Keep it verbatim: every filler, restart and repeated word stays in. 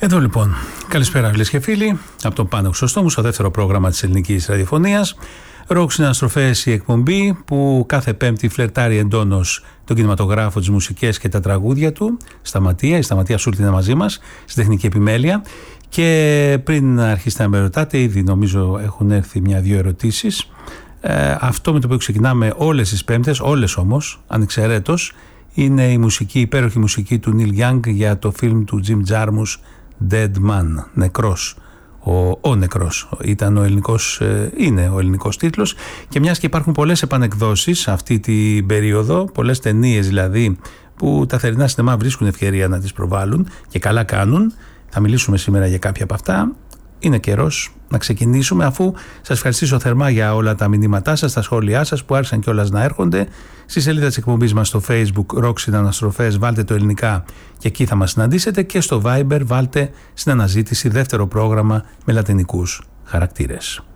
Εδώ λοιπόν, καλησπέρα φίλες και φίλοι, από τον Πάνο Χρυσοστόμου στο δεύτερο πρόγραμμα της ελληνικής ραδιοφωνίας. Ροκ συναναστροφές, η εκπομπή που κάθε Πέμπτη φλερτάρει εντόνως τον κινηματογράφο, τις μουσικές και τα τραγούδια του. Σταματία, η Σταματία Σούλτη είναι μαζί μας στην τεχνική επιμέλεια. Και πριν αρχίσετε να με ρωτάτε, ήδη νομίζω έχουν έρθει μια-δυο ερωτήσεις. Ε, αυτό με το οποίο ξεκινάμε όλες τις Πέμπτες, όλες όμως, ανεξαιρέτως, είναι η μουσική, η υπέροχη μουσική του Neil Young για το φιλμ του Jim Jarmusch Dead Man, νεκρός. Ο, ο νεκρός ήταν ο ελληνικός, ε, είναι ο ελληνικός τίτλος, και μιας και υπάρχουν πολλές επανεκδόσεις αυτή την περίοδο, πολλές ταινίες δηλαδή που τα θερινά σινεμά βρίσκουν ευκαιρία να τις προβάλλουν και καλά κάνουν. Θα μιλήσουμε σήμερα για κάποια από αυτά. Είναι καιρός να ξεκινήσουμε, αφού σας ευχαριστήσω θερμά για όλα τα μηνύματά σας, τα σχόλιά σας που άρχισαν κιόλας να έρχονται. Στη σελίδα της εκπομπής μας στο Facebook Rock Συναναστροφές βάλτε το ελληνικά και εκεί θα μας συναντήσετε, και στο Viber βάλτε στην αναζήτηση δεύτερο πρόγραμμα με λατινικούς χαρακτήρες.